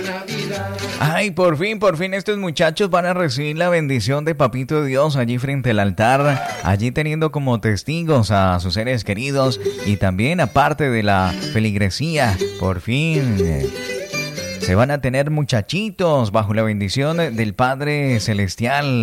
Ay, por fin estos muchachos van a recibir la bendición de Papito Dios allí frente al altar, allí teniendo como testigos a sus seres queridos y también aparte de la feligresía, por fin se van a tener muchachitos bajo la bendición del Padre Celestial.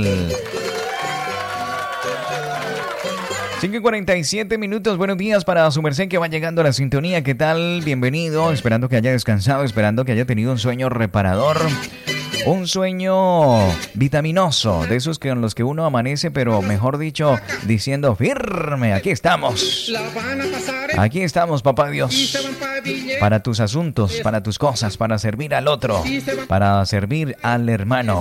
5:47, buenos días para su merced que va llegando a la sintonía. ¿Qué tal? Bienvenido, esperando que haya descansado, esperando que haya tenido un sueño reparador, un sueño vitaminoso, de esos con los que uno amanece, pero mejor dicho, diciendo firme, aquí estamos, papá Dios, para tus asuntos, para tus cosas, para servir al otro, para servir al hermano.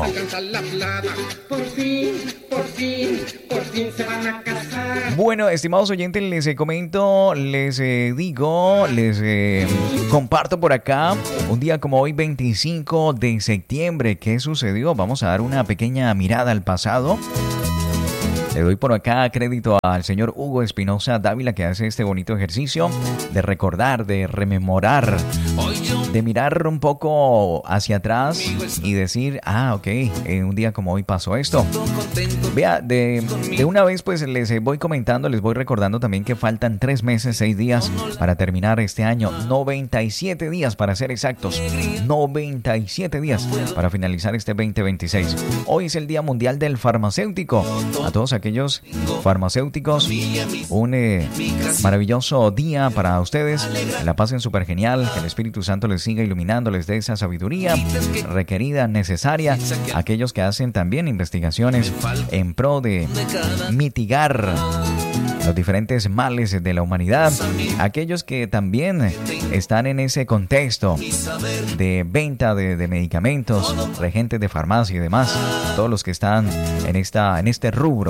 Por fin se van a casar. Bueno, estimados oyentes, les comento, les digo, les comparto por acá, un día como hoy, 25 de septiembre, ¿qué sucedió? Vamos a dar una pequeña mirada al pasado. Le doy por acá crédito al señor Hugo Espinosa Dávila, que hace este bonito ejercicio de recordar, de rememorar, de mirar un poco hacia atrás y decir, ok, un día como hoy pasó esto. Vea, de una vez pues les voy comentando, les voy recordando también que faltan 3 meses, 6 días para terminar este año, 97 días para ser exactos, 97 días para finalizar este 2026. Hoy es el Día Mundial del Farmacéutico. A todos aquellos farmacéuticos, un maravilloso día para ustedes, que la pasen súper genial, que el Espíritu Santo les siga iluminando, les dé esa sabiduría requerida, necesaria, aquellos que hacen también investigaciones en pro de mitigar los diferentes males de la humanidad, aquellos que también están en ese contexto de venta de medicamentos, regentes de farmacia y demás, todos los que están en este rubro.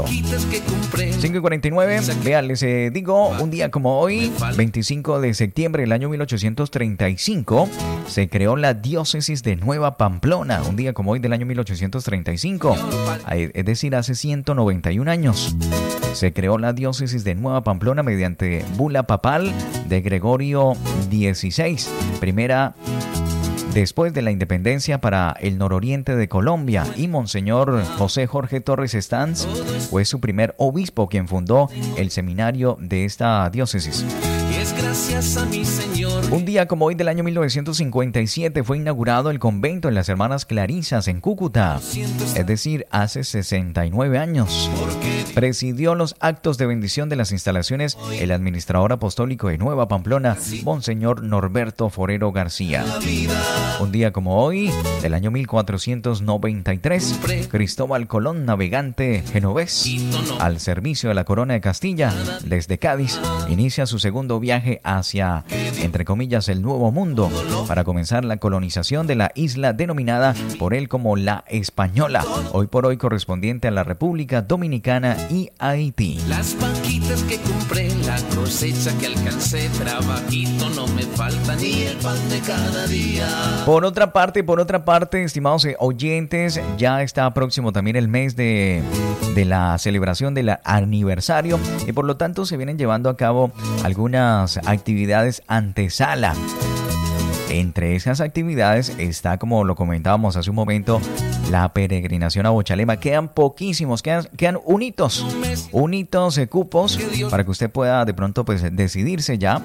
5:49, vean, les digo, un día como hoy, 25 de septiembre del año 1835, se creó la diócesis de Nueva Pamplona, un día como hoy del año 1835, es decir, hace 191 años. Se creó la diócesis de Nueva Pamplona mediante bula papal de Gregorio XVI, primera después de la independencia para el nororiente de Colombia, y Monseñor José Jorge Torres Estanz fue su primer obispo, quien fundó el seminario de esta diócesis. Gracias a mi Señor. Un día como hoy del año 1957 fue inaugurado el convento de las Hermanas Clarisas en Cúcuta, es decir, hace 69 años. Presidió los actos de bendición de las instalaciones el administrador apostólico de Nueva Pamplona, Monseñor Norberto Forero García. Un día como hoy del año 1493, Cristóbal Colón, navegante genovés al servicio de la corona de Castilla, desde Cádiz, inicia su segundo viaje hacia, entre comillas, el Nuevo Mundo, para comenzar la colonización de la isla denominada por él como la Española, hoy por hoy correspondiente a la República Dominicana y Haití. Las banquitas que compré, la cosecha que alcancé, trabajito no me falta ni el pan de cada día. Por otra parte, estimados oyentes, ya está próximo también el mes de la celebración del aniversario, y por lo tanto se vienen llevando a cabo algunas actividades antesala. Entre esas actividades está, como lo comentábamos hace un momento, la peregrinación a Bochalema. Quedan poquísimos, quedan unitos cupos para que usted pueda de pronto pues decidirse ya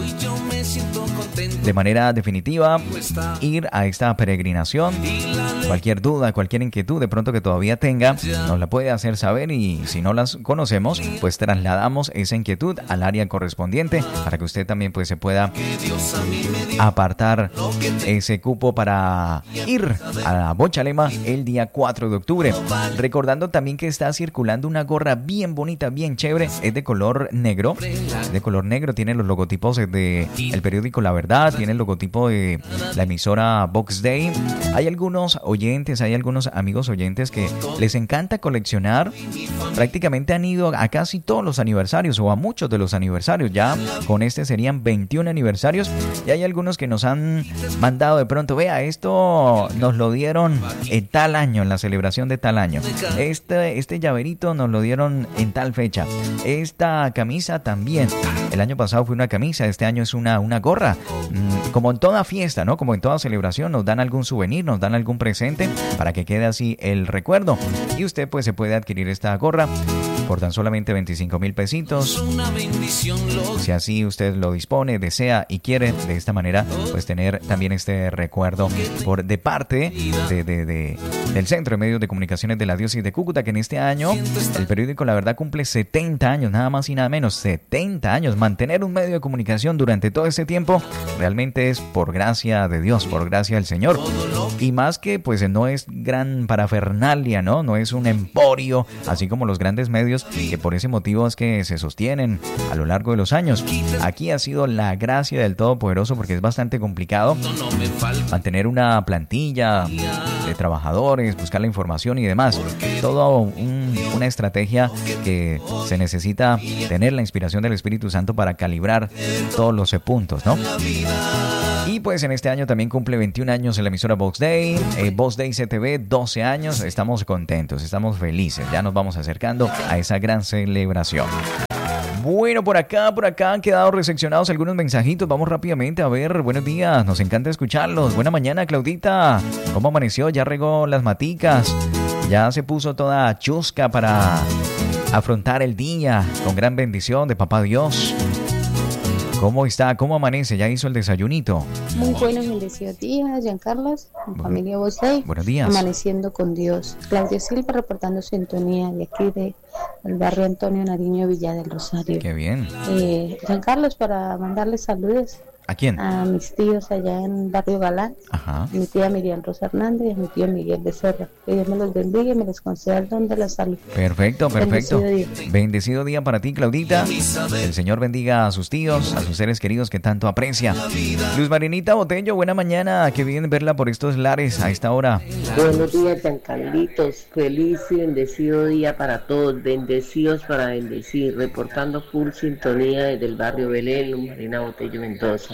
de manera definitiva ir a esta peregrinación. Cualquier duda, cualquier inquietud de pronto que todavía tenga, nos la puede hacer saber, y si no las conocemos, pues trasladamos esa inquietud al área correspondiente para que usted también pues se pueda apartar ese cupo para ir a Bochalema el día 4 de octubre. Recordando también que está circulando una gorra bien bonita, bien chévere, es de color negro, tiene los logotipos de el periódico La Verdad, tiene el logotipo de la emisora Vox Day. Hay algunos amigos oyentes que les encanta coleccionar, prácticamente han ido a casi todos los aniversarios o a muchos de los aniversarios, ya con este serían 21 aniversarios, y hay algunos algunos que nos han mandado de pronto, vea, esto nos lo dieron en tal año, en la celebración de tal año. Este llaverito nos lo dieron en tal fecha. Esta camisa también. El año pasado fue una camisa, este año es una gorra. Como en toda fiesta, ¿no? Como en toda celebración, nos dan algún souvenir, nos dan algún presente para que quede así el recuerdo. Y usted pues se puede adquirir esta gorra por tan solamente 25,000 pesitos. Si así usted lo dispone, desea y quiere, de esta manera, pues tener también este recuerdo de parte del Centro de Medios de Comunicaciones de la Diócesis de Cúcuta, que en este año el periódico La Verdad cumple 70 años, nada más y nada menos, 70 años. Mantener un medio de comunicación durante todo este tiempo realmente es por gracia de Dios, por gracia del Señor. Y más que pues no es gran parafernalia, ¿no? No es un emporio, así como los grandes medios, que por ese motivo es que se sostienen a lo largo de los años. Aquí ha sido la gracia del Todopoderoso, porque es bastante complicado mantener una plantilla de trabajadores, buscar la información y demás. Todo una estrategia que se necesita tener la inspiración del Espíritu Santo para calibrar todos los puntos, ¿no? Y pues en este año también cumple 21 años en la emisora Vox Day, Vox Day CTV, 12 años. Estamos contentos, estamos felices. Ya nos vamos acercando a esa gran celebración. Bueno, por acá han quedado recepcionados algunos mensajitos. Vamos rápidamente a ver. Buenos días, nos encanta escucharlos. Buena mañana, Claudita. ¿Cómo amaneció? ¿Ya regó las maticas? ¿Ya se puso toda chusca para afrontar el día con gran bendición de Papá Dios? ¿Cómo está? ¿Cómo amanece? ¿Ya hizo el desayunito? Muy buenos bendecidos días, Giancarlos, familia Vox Day. Buenos días. Amaneciendo con Dios. Claudia Silva reportando sintonía de aquí del barrio Antonio Nariño, Villa del Rosario. Qué bien. Giancarlos, para mandarles saludos. ¿A quién? A mis tíos allá en Barrio Galán. Ajá. Mi tía Miriam Rosa Hernández y a mi tío Miguel Becerra. Que Dios me los bendiga y me les conceda el don de la salud. Perfecto. Bendecido día para ti, Claudita. El Señor bendiga a sus tíos, a sus seres queridos que tanto aprecia. Luz Marinita Botello, buena mañana. Qué bien verla por estos lares a esta hora. Buenos días, Giancarlitos. Feliz y bendecido día para todos. Bendecidos para bendecir. Reportando full sintonía desde el barrio Belén, Luz Marina Botello, Mendoza.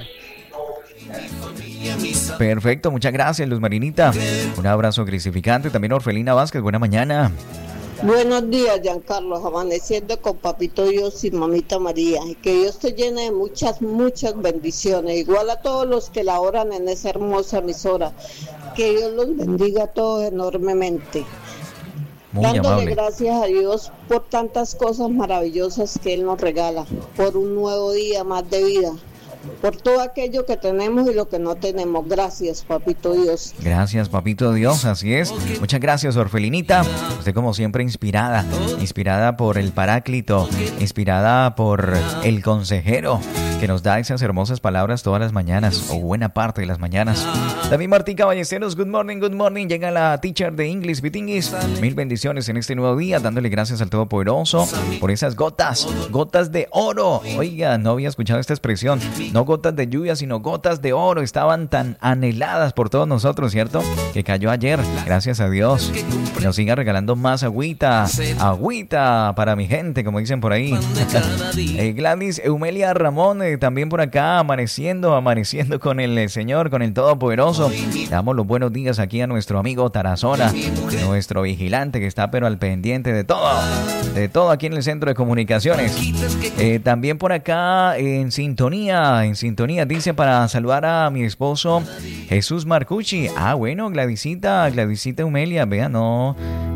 Perfecto, muchas gracias, Luz Marinita. Un abrazo gratificante. También Orfelina Vázquez, buena mañana. Buenos días, Giancarlos, amaneciendo con Papito Dios y Mamita María, y que Dios te llene de muchas bendiciones, igual a todos los que laboran en esa hermosa emisora, que Dios los bendiga a todos enormemente. Muy dándole amable. Gracias a Dios por tantas cosas maravillosas que Él nos regala, por un nuevo día más de vida, por todo aquello que tenemos y lo que no tenemos. Gracias, Papito Dios. Gracias, Papito Dios, así es. Muchas gracias, Orfelinita. Usted como siempre inspirada por el Paráclito, inspirada por el consejero que nos da esas hermosas palabras todas las mañanas, o buena parte de las mañanas. También Martica Ballesteros, good morning. Llega la teacher de English Bitingis. Mil bendiciones en este nuevo día, dándole gracias al Todopoderoso por esas gotas de oro. Oiga, no había escuchado esta expresión. No gotas de lluvia, sino gotas de oro. Estaban tan anheladas por todos nosotros, ¿cierto? Que cayó ayer, gracias a Dios. Y nos siga regalando más agüita para mi gente, como dicen por ahí. Gladys Eumelia Ramón, también por acá, amaneciendo con el Señor, con el Todopoderoso. Le damos los buenos días aquí a nuestro amigo Tarazona, nuestro vigilante que está pero al pendiente de todo aquí en el Centro de Comunicaciones. También por acá en sintonía, dice, para saludar a mi esposo Jesús Marcucci. Bueno, Gladysita Eumelia, vea, no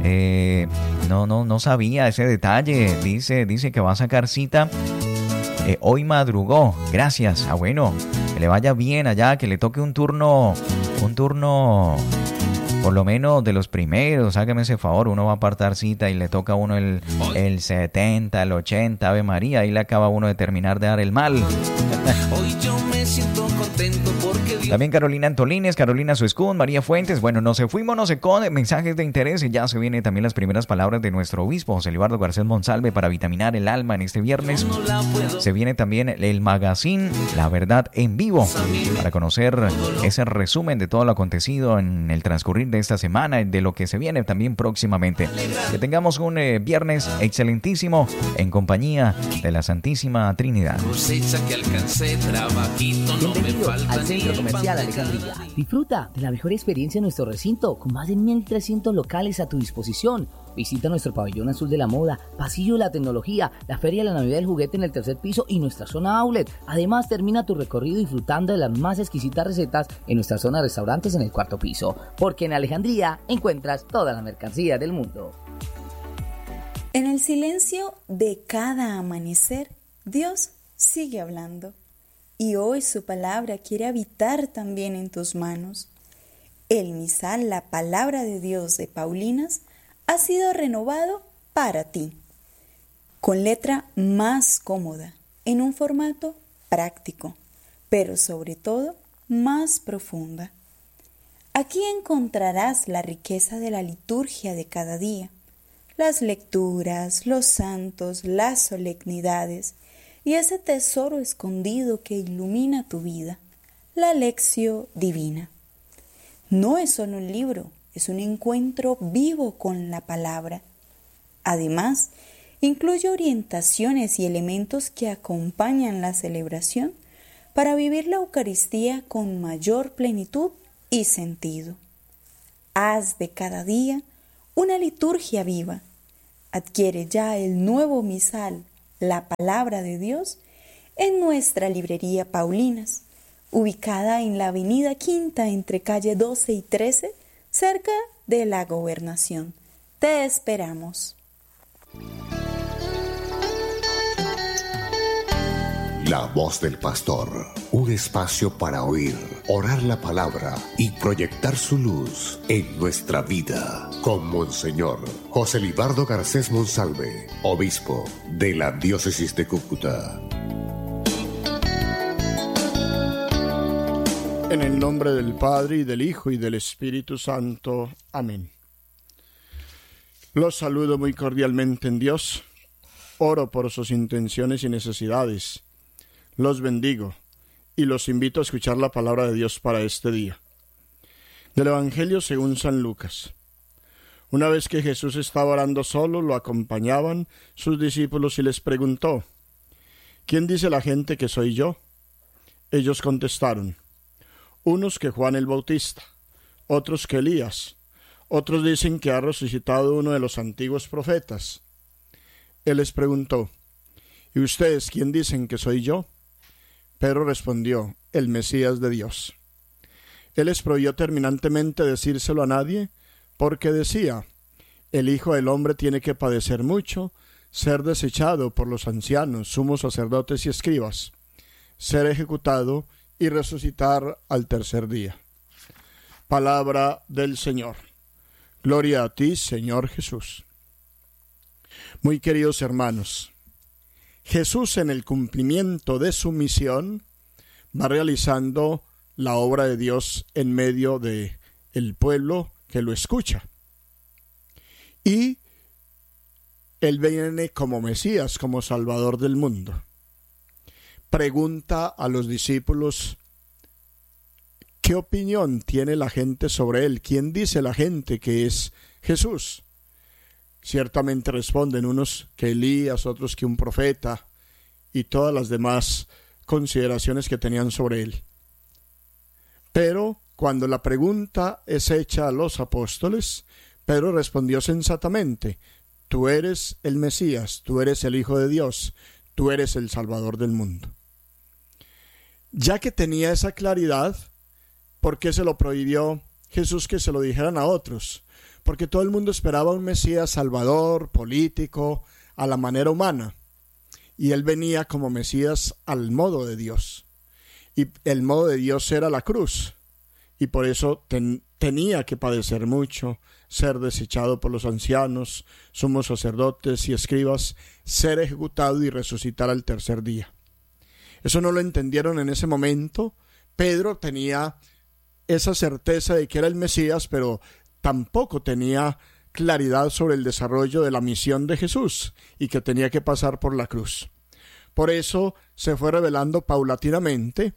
sabía ese detalle. Dice que va a sacar cita. Hoy madrugó, gracias. Bueno, que le vaya bien allá, que le toque un turno por lo menos de los primeros. Hágame ese favor, uno va a apartar cita y le toca a uno el 70, el 80, Ave María, ahí le acaba uno de terminar de dar el mal. Hoy yo me siento contento porque Dios... También Carolina Antolines, Carolina Suescún, María Fuentes. Bueno, no se con mensajes de interés. Y ya se vienen también las primeras palabras de nuestro obispo, José Eduardo Garcés Monsalve, para vitaminar el alma en este viernes. Se viene también el magazine La Verdad en Vivo, para conocer ese resumen de todo lo acontecido en el transcurrir de esta semana, de lo que se viene también próximamente. Que tengamos un viernes excelentísimo en compañía de la Santísima Trinidad. Bienvenidos al Centro Comercial Alejandría. Disfruta de la mejor experiencia en nuestro recinto, con más de 1.300 locales a tu disposición. Visita nuestro pabellón azul de la moda, pasillo de la tecnología, la feria de la Navidad del juguete en el tercer piso y nuestra zona outlet. Además, termina tu recorrido disfrutando de las más exquisitas recetas en nuestra zona de restaurantes en el cuarto piso, porque en Alejandría encuentras toda la mercancía del mundo. En el silencio de cada amanecer, Dios sigue hablando. Y hoy su palabra quiere habitar también en tus manos. El misal, la palabra de Dios de Paulinas, ha sido renovado para ti, con letra más cómoda, en un formato práctico, pero sobre todo más profunda. Aquí encontrarás la riqueza de la liturgia de cada día, las lecturas, los santos, las solemnidades y ese tesoro escondido que ilumina tu vida, la lección divina. No es solo un libro, es un encuentro vivo con la palabra. Además, incluye orientaciones y elementos que acompañan la celebración para vivir la Eucaristía con mayor plenitud y sentido. Haz de cada día una liturgia viva. Adquiere ya el nuevo misal, la palabra de Dios, en nuestra librería Paulinas, ubicada en la avenida Quinta entre calle 12 y 13, cerca de la Gobernación. Te esperamos. La voz del pastor, un espacio para oír, orar la palabra y proyectar su luz en nuestra vida. Con Monseñor José Libardo Garcés Monsalve, obispo de la Diócesis de Cúcuta. En el nombre del Padre, y del Hijo, y del Espíritu Santo. Amén. Los saludo muy cordialmente en Dios. Oro por sus intenciones y necesidades. Los bendigo y los invito a escuchar la palabra de Dios para este día. Del Evangelio según San Lucas. Una vez que Jesús estaba orando solo, lo acompañaban sus discípulos y les preguntó: ¿Quién dice la gente que soy yo? Ellos contestaron: unos que Juan el Bautista, otros que Elías, otros dicen que ha resucitado uno de los antiguos profetas. Él les preguntó: ¿y ustedes quién dicen que soy yo? Pedro respondió: el Mesías de Dios. Él les prohibió terminantemente decírselo a nadie, porque decía: el Hijo del Hombre tiene que padecer mucho, ser desechado por los ancianos, sumos sacerdotes y escribas, ser ejecutado y resucitar al tercer día. Palabra del Señor. Gloria a ti, Señor Jesús. Muy queridos hermanos, Jesús, en el cumplimiento de su misión, va realizando la obra de Dios en medio de el pueblo que lo escucha. Y Él viene como Mesías, como Salvador del mundo. Pregunta a los discípulos: ¿qué opinión tiene la gente sobre Él? ¿Quién dice la gente que es Jesús? Ciertamente responden unos que Elías, otros que un profeta, y todas las demás consideraciones que tenían sobre Él. Pero cuando la pregunta es hecha a los apóstoles, Pedro respondió sensatamente: tú eres el Mesías, tú eres el Hijo de Dios, tú eres el Salvador del mundo. Ya que tenía esa claridad, ¿por qué se lo prohibió Jesús que se lo dijeran a otros? Porque todo el mundo esperaba un Mesías salvador, político, a la manera humana. Y Él venía como Mesías al modo de Dios. Y el modo de Dios era la cruz. Y por eso tenía que padecer mucho, ser desechado por los ancianos, sumos sacerdotes y escribas, ser ejecutado y resucitar al tercer día. Eso no lo entendieron en ese momento. Pedro tenía esa certeza de que era el Mesías, pero tampoco tenía claridad sobre el desarrollo de la misión de Jesús y que tenía que pasar por la cruz. Por eso se fue revelando paulatinamente,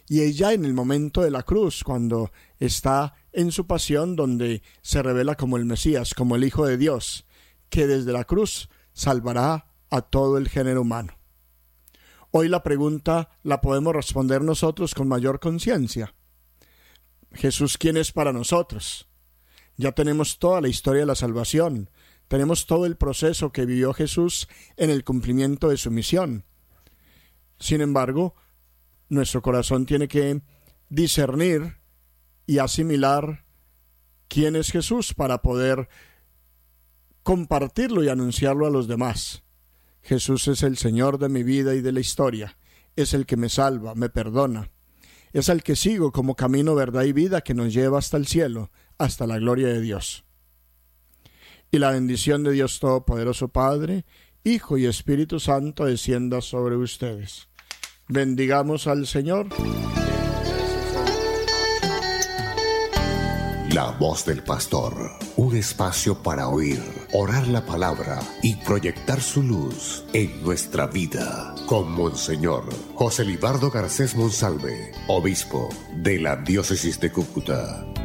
Y es ya en el momento de la cruz, cuando está en su pasión, donde se revela como el Mesías, como el Hijo de Dios, que desde la cruz salvará a todo el género humano. Hoy la pregunta la podemos responder nosotros con mayor conciencia. Jesús, ¿quién es para nosotros? Ya tenemos toda la historia de la salvación, tenemos todo el proceso que vivió Jesús en el cumplimiento de su misión. Sin embargo, nuestro corazón tiene que discernir y asimilar quién es Jesús para poder compartirlo y anunciarlo a los demás. Jesús es el Señor de mi vida y de la historia, es el que me salva, me perdona, es el que sigo como camino, verdad y vida que nos lleva hasta el cielo, hasta la gloria de Dios. Y la bendición de Dios Todopoderoso, Padre, Hijo y Espíritu Santo descienda sobre ustedes. Bendigamos al Señor. La voz del pastor, un espacio para oír, orar la palabra y proyectar su luz en nuestra vida. Con Monseñor José Libardo Garcés Monsalve, obispo de la diócesis de Cúcuta.